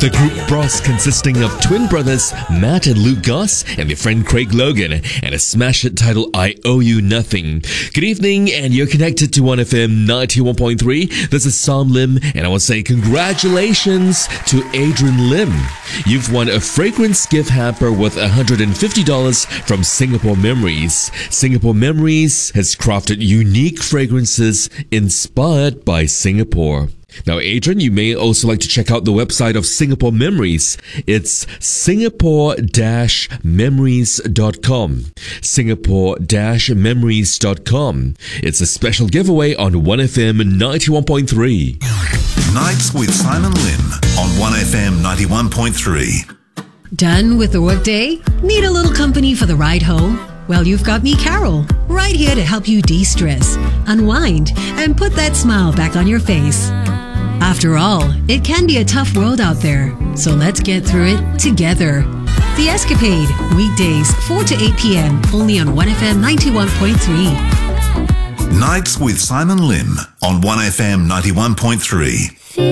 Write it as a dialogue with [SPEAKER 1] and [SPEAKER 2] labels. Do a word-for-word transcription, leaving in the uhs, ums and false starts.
[SPEAKER 1] The group Bros, consisting of twin brothers Matt and Luke Goss and their friend Craig Logan, and a smash hit titled I Owe You Nothing. Good evening, and you're connected to one F M ninety-one point three. This is Sam Lim, and I want to say congratulations to Adrian Lim. You've won a fragrance gift hamper worth one hundred fifty dollars from Singapore Memories. Singapore Memories has crafted unique fragrances inspired by Singapore. Now, Adrian, you may also like to check out the website of Singapore Memories. It's singapore dash memories dot com. singapore dash memories dot com. It's a special giveaway on one F M ninety-one point three.
[SPEAKER 2] Nights with Simon Lim on one F M ninety-one point three.
[SPEAKER 3] Done with the workday? Need a little company for the ride home? Well, you've got me, Carol, right here to help you de-stress, unwind, and put that smile back on your face. After all, it can be a tough world out there, so let's get through it together. The Escapade, weekdays four to eight p.m. only on one F M ninety-one point three.
[SPEAKER 2] Nights with Simon Lim on one F M ninety-one point three.